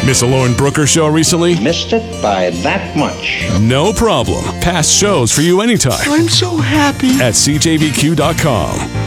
Miss a Lauren Brooker show recently? Missed it by that much. No problem. Past shows for you anytime I'm so happy. at CJVQ.com.